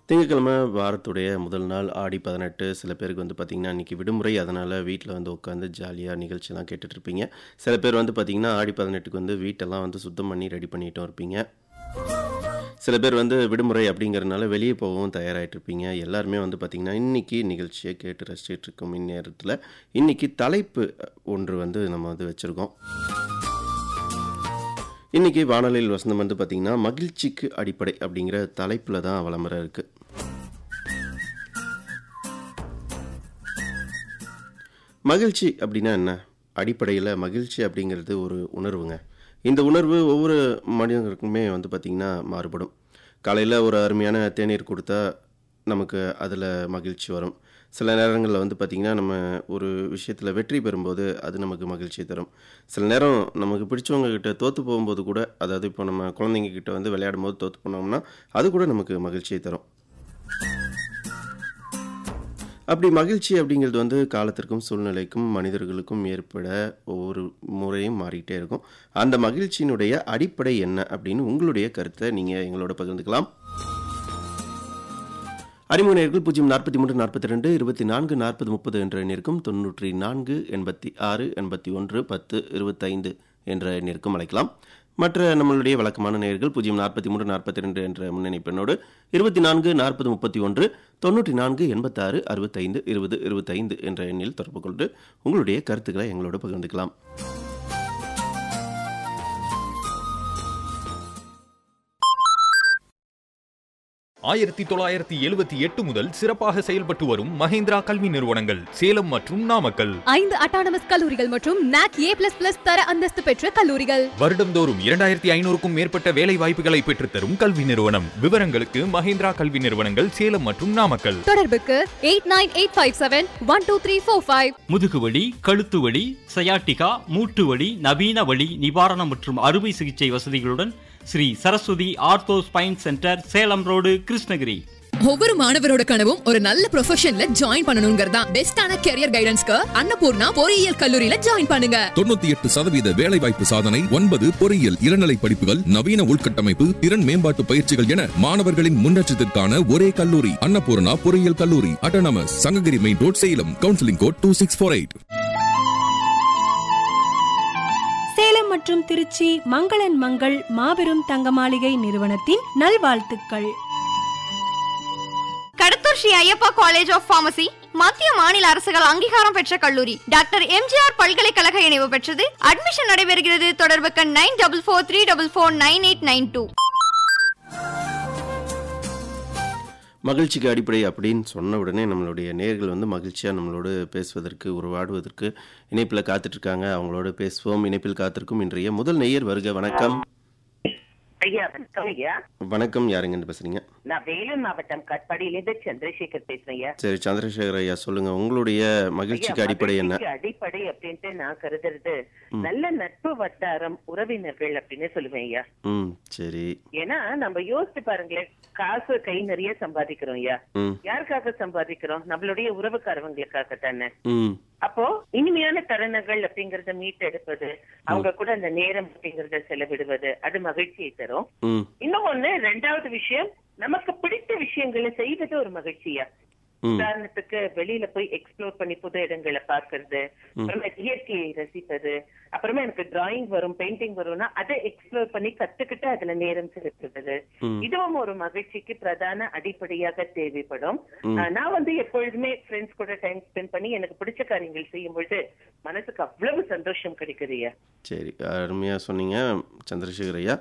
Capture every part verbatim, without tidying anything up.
திங்கட்கிழமை வாரத்துடைய முதல் நாள் ஆடி பதினெட்டு. சில பேருக்கு வந்து பார்த்திங்கன்னா இன்றைக்கி விடுமுறை. அதனால் வீட்டில் வந்து உட்காந்து ஜாலியாக நிகழ்ச்சியெல்லாம் கேட்டுட்ருப்பீங்க. சில பேர் வந்து பார்த்திங்கன்னா ஆடி பதினெட்டுக்கு வந்து வீட்டெல்லாம் வந்து சுத்தம் பண்ணி ரெடி பண்ணிட்டும் இருப்பீங்க. சில பேர் வந்து விடுமுறை அப்படிங்கிறதுனால வெளியே போகவும் தயாராகிட்டு இருப்பீங்க. எல்லாருமே வந்து பார்த்திங்கன்னா இன்றைக்கி நிகழ்ச்சியை கேட்டு ரசிச்சுட்டு இருக்கோம். இந்நேரத்தில் இன்றைக்கி தலைப்பு ஒன்று வந்து நம்ம வந்து வச்சுருக்கோம். இன்றைக்கி வானொலியில் வசந்தம் வந்து பார்த்திங்கன்னா மகிழ்ச்சிக்கு அடிப்படை அப்படிங்கிற தலைப்பில் தான் வலம் வர இருக்குது. மகிழ்ச்சி அப்படின்னா என்ன? அடிப்படையில் மகிழ்ச்சி அப்படிங்கிறது ஒரு உணர்வுங்க. இந்த உணர்வு ஒவ்வொரு மனிதர்களுக்குமே வந்து பார்த்திங்கன்னா மாறுபடும். காலையில் ஒரு அருமையான தேநீர் கொடுத்தா நமக்கு அதில் மகிழ்ச்சி வரும். சில நேரங்களில் வந்து பார்த்திங்கன்னா நம்ம ஒரு விஷயத்தில் வெற்றி பெறும்போது அது நமக்கு மகிழ்ச்சி தரும். சில நேரம் நமக்கு பிடிச்சவங்கக்கிட்ட தோற்று போகும்போது கூட, அதாவது இப்போ நம்ம குழந்தைங்கக்கிட்ட வந்து விளையாடும் போது தோற்று போனோம்னா அது கூட நமக்கு மகிழ்ச்சியை தரும். அப்படி மகிழ்ச்சி அப்படிங்கிறது வந்து காலத்திற்கும் சூழ்நிலைக்கும் மனிதர்களுக்கும் ஏற்பட ஒவ்வொரு முறையும் மாறிக்கிட்டே இருக்கும். அந்த மகிழ்ச்சியினுடைய அடிப்படை என்ன அப்படின்னு உங்களுடைய கருத்தை நீங்கள் எங்களோட பகிர்ந்துக்கலாம். அறிமுக நேயர்கள் பூஜ்ஜியம் நாற்பத்தி மூன்று நாற்பத்தி ரெண்டு இருபத்தி நான்கு நாற்பது முப்பது என்ற எண்ணிற்கும் தொண்ணூற்றி நான்கு எண்பத்தி ஆறு எண்பத்தி ஒன்று பத்து இருபத்தைந்து என்ற எண்ணிற்கும் அழைக்கலாம். மற்ற நம்மளுடைய வழக்கமான நேயர்கள் பூஜ்ஜியம் நாற்பத்தி மூன்று நாற்பத்தி ரெண்டு என்ற முன்னணிப்பெண்ணோடு இருபத்தி நான்கு நாற்பது முப்பத்தி ஒன்று தொண்ணூற்றி நான்கு எண்பத்தாறு அறுபத்தைந்து இருபது இருபத்தைந்து என்ற எண்ணில் தொடர்பு கொண்டு உங்களுடைய கருத்துக்களை எங்களோடு பகிர்ந்துக்கலாம். ஆயிரத்தி தொள்ளாயிரத்தி எழுபத்தி எட்டு முதல் சிறப்பாக செயல்பட்டு வரும் மஹேந்திரா கல்வி நிறுவனங்கள் சேலம் மற்றும் நாமக்கல். ஐந்து அட்டானமஸ் கல்லூரிகள் மற்றும் நாக் ஏ பிளஸ் பிளஸ் தர அந்தஸ்து பெற்ற கல்லூரிகள். வருடம்தோறும் இரண்டாயிரத்தி ஐநூறுக்கும் மேற்பட்ட வேலை வாய்ப்புகளை பெற்றுத்தரும் கல்வி நிறுவனம். விவரங்களுக்கு மஹேந்திரா கல்வி நிறுவனங்கள் சேலம் மற்றும் நாமக்கல். தொடர்புக்கு eight nine eight five seven one two three four five. முதுகுவலி, கழுத்து வலி, சயாட்டிகா, மூட்டு வலி, நவீன வலி நிவாரணம் மற்றும் அறுவை சிகிச்சை வசதிகளுடன் Sri Saraswati ortho spine centre, Salem road, Krishnagiri. ஒவ்வொரு மாணவரோட கனவும் ஒரு நல்ல ப்ரொஃபஷன்ல ஜாயின் பண்ணணும்ங்கறதா. பெஸ்டான கெரியர் கைடன்ஸ்க்கு அன்னபூர்ணா பொறியியல் கல்லூரியில ஜாயின் பண்ணுங்க. தொண்ணூத்தி எட்டு சதவீத வேலை வாய்ப்பு சாதனை, ஒன்பது பொறியியல் இளநிலை படிப்புகள், நவீன உள்கட்டமைப்பு, திறன் மேம்பாட்டு பயிற்சிகள் என மாணவர்களின் முன்னேற்றத்திற்கான ஒரே கல்லூரி அன்னபூர்ணா பொறியியல் கல்லூரி, autonomous, Sankagiri main road, Salem. Counselling code two six four eight. Salem மற்றும் திருச்சி மங்களன் மங்கள் மாபெரும் தங்க மாளிகை நிறுவனத்தின் நல்வாழ்த்துக்கள். Kadathur Sri Ayyappa college of pharmacy மத்திய மாநில அரசுகள் அங்கீகாரம் பெற்ற கல்லூரி. டாக்டர் எம்ஜிஆர் பல்கலைக்கழக இணைவு பெற்றது. அட்மிஷன் நடைபெறுகிறது. தொடர்புக்கு nine double four three double four nine eight nine two. மகிழ்ச்சிக்கு அடிப்படை அப்படின்னு சொன்ன உடனே நம்மளுடைய நேயர்கள் வந்து மகிழ்ச்சியாக நம்மளோடு பேசுவதற்கு உருவாடுவதற்கு இணைப்பில் காத்துட்ருக்காங்க. அவங்களோட பேசுவோம். இணைப்பில் காத்திருக்கும் இன்றைய முதல் நேயர் வருக. வணக்கம். ஐயா வணக்கம். ஐயா வணக்கம். யாருங்கன்னு பேசுறீங்க? நான் வேலூர் மாவட்டம் கட்பாடியிலிருந்து சந்திரசேகர் பேசுறேன். ஐயா சரி சந்திரசேகர் ஐயா, சொல்லுங்க உங்களுடைய மகிழ்ச்சிக்கு அடிப்படை என்ன? அடிப்படை அப்படின்ட்டு நான் கருதுறது நல்ல நட்பு வட்டாரம், உறவினர்கள் அப்படின்னு சொல்லுவேன் ஐயா. ம் சரி. ஏன்னா நம்ம யோசிச்சு பாருங்களேன், காசு கை நிறைய சம்பாதிக்கிறோம் ஐயா. யாருக்காக சம்பாதிக்கிறோம்? நம்மளுடைய உறவுக்காரவங்களுக்காக தானே. அப்போ இனிமையான தருணங்கள் அப்படிங்கறத மீட்டெடுப்பது, அவங்க கூட அந்த நேரம் அப்படிங்கறத செலவிடுவது, அது மகிழ்ச்சியை தரும். இன்னும் ஒண்ணு, ரெண்டாவது விஷயம், நமக்கு பிடித்த விஷயங்களை செய்வது ஒரு மகிழ்ச்சியா. உதாரணத்துக்கு வெளியில போய் எக்ஸ்ப்ளோர் பண்ணி புது இடங்களை பார்க்கறது, அப்புறமா இயற்கையை ரசிப்பது, அப்புறமா எனக்கு டிராயிங் வரும், பெயிண்டிங் வரும்னா அதை எக்ஸ்ப்ளோர் பண்ணி கத்துக்கிட்டு அதுல நேரம் செலுத்துவது, இதுவும் ஒரு மகிழ்ச்சிக்கு பிரதான அடிப்படையாக தேவைப்படும். நான் வந்து எப்பொழுதுமே ஃப்ரெண்ட்ஸ் கூட டைம் ஸ்பெண்ட் பண்ணி எனக்கு பிடிச்ச காரியங்கள் செய்யும் பொழுது மனசுக்கு அவ்வளவு சந்தோஷம் கிடைக்குதுயா. சரி, அருமையா சொன்னீங்க சந்திரசேகர் ஐயா.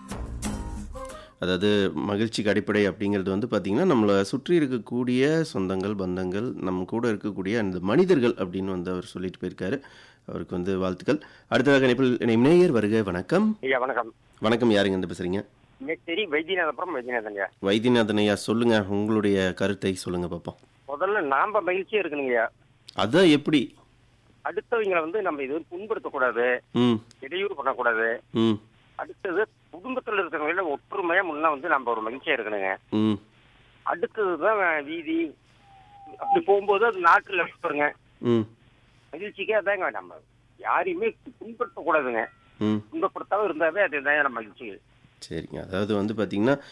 அதாவது மகிழ்ச்சிக்கு அடிப்படை அப்படிங்கிறது வந்து பார்த்திங்கன்னா நம்மளை சுற்றி இருக்கக்கூடிய சொந்தங்கள், பந்தங்கள், நம்ம கூட இருக்கக்கூடிய அந்த மனிதர்கள் அப்படின்னு வந்து அவர் சொல்லிட்டு போயிருக்காரு. அவருக்கு வந்து வாழ்த்துக்கள். அடுத்ததாக இணைப்பில் நேயர் வருக. வணக்கம். ஐயா வணக்கம். வணக்கம். யாருங்க இருந்து பேசுறீங்க? மேச்சேரி வைத்தியநாதபுரம் வைத்தியநாதன் ஐயா. வைத்தியநாதன் ஐயா, சொல்லுங்க உங்களுடைய கருத்தை சொல்லுங்க பார்ப்போம். முதல்ல நாம மகிழ்ச்சியா இருக்கணுங்கய்யா. அதான் எப்படி? அடுத்தவங்களை வந்து நம்ம இது புண்படுத்தக்கூடாது, இடையூறு பண்ணக்கூடாது. அடுத்தது குடும்பத்துல இருக்கிறவங்கள ஒற்றுமையா முன்ன வந்து நம்ம ஒரு மகிழ்ச்சியா இருக்கணுங்க. அடுத்ததுதான் வீதி, அப்படி போகும்போது அது நாட்டுல பாருங்க மகிழ்ச்சிக்கே அதாங்க, நம்ம யாரையுமே புண்படுத்தக்கூடாதுங்க. துன்பப்படுத்தாம இருந்தாவே அதுதான் நம்ம மகிழ்ச்சி. சரிங்க. அதாவது வந்து பார்த்தீங்கன்னா